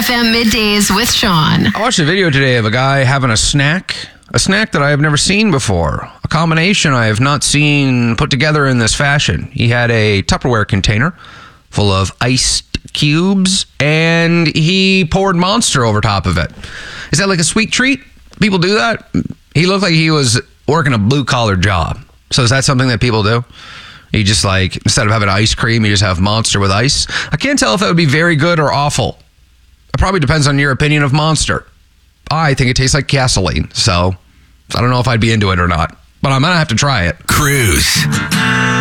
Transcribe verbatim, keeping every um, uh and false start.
F M Middays with Sean. I watched a video today of a guy having a snack, a snack that I have never seen before, a combination I have not seen put together in this fashion. He had a Tupperware container full of iced cubes, and he poured Monster over top of it. Is that like a sweet treat? People do that? He looked like he was working a blue-collar job. So is that something that people do? You just like, instead of having ice cream, you just have Monster with ice? I can't tell if that would be very good or awful. It probably depends on your opinion of Monster. I think it tastes like gasoline, so I don't know if I'd be into it or not. But I'm going to have to try it. Cruise.